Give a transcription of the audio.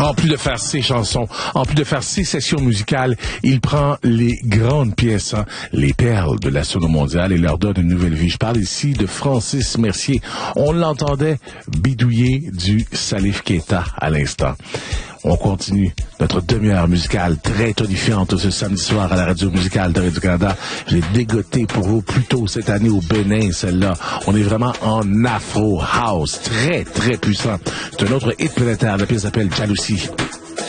En plus de faire ses chansons, en plus de faire ses sessions musicales, il prend les grandes pièces, hein, les perles de la sono mondiale et leur donne une nouvelle vie. Je parle ici de Francis Mercier. On l'entendait bidouiller du Salif Keita à l'instant. On continue notre demi-heure musicale très tonifiante ce samedi soir à la radio musicale de Radio-Canada. Je l'ai dégoté pour vous plus tôt cette année au Bénin, celle-là. On est vraiment en Afro House, très, très puissant. C'est un autre hit planétaire. La pièce s'appelle Jalousie.